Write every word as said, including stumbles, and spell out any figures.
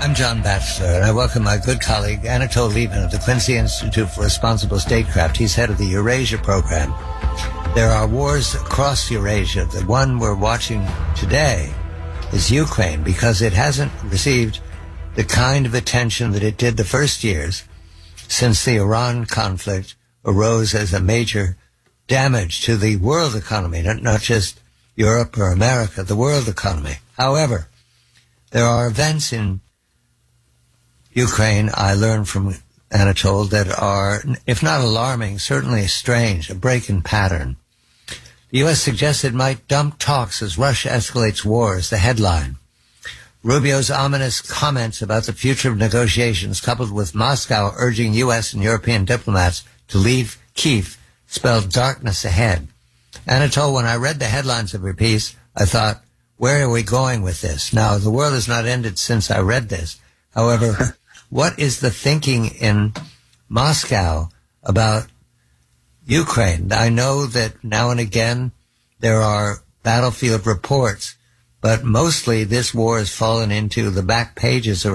I'm John Batchelor, and I welcome my good colleague Anatol Lieberman of the Quincy Institute for Responsible Statecraft. He's head of the Eurasia program. There are wars across Eurasia. The one we're watching today is Ukraine, because it hasn't received the kind of attention that it did the first years since the Iran conflict arose as a major damage to the world economy, not, not just Europe or America, the world economy. However, there are events in Ukraine, I learned from Anatol, that are, if not alarming, certainly strange, a break in pattern. The U S suggests it might dump talks as Russia escalates wars, the headline. Rubio's ominous comments about the future of negotiations, coupled with Moscow urging U S and European diplomats to leave Kyiv, spelled darkness ahead. Anatol, when I read the headlines of your piece, I thought, where are we going with this? Now, the world has not ended since I read this. However, what is the thinking in Moscow about Ukraine? I know that now and again there are battlefield reports, but mostly this war has fallen into the back pages of